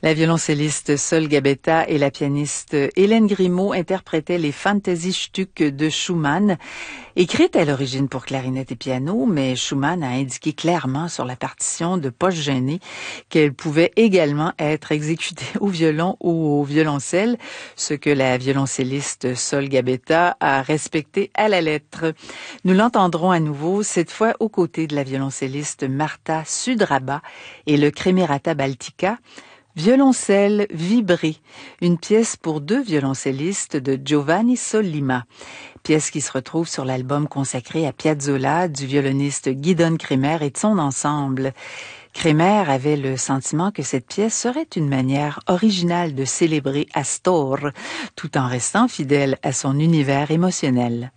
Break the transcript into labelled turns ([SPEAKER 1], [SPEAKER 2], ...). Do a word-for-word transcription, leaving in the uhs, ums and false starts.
[SPEAKER 1] La violoncelliste Sol Gabetta et la pianiste Hélène Grimaud interprétaient les Fantasiestücke de Schumann, écrites à l'origine pour clarinette et piano, mais Schumann a indiqué clairement sur la partition de Poche gênée qu'elle pouvait également être exécutée au violon ou au violoncelle, ce que la violoncelliste Sol Gabetta a respecté à la lettre. Nous l'entendrons à nouveau, cette fois aux côtés de la violoncelliste Marta Sudraba et le Cremerata Baltica, Violoncelle vibré, une pièce pour deux violoncellistes de Giovanni Sollima, pièce qui se retrouve sur l'album consacré à Piazzolla du violoniste Gidon Kremer et de son ensemble. Kremer avait le sentiment que cette pièce serait une manière originale de célébrer Astor, tout en restant fidèle à son univers émotionnel.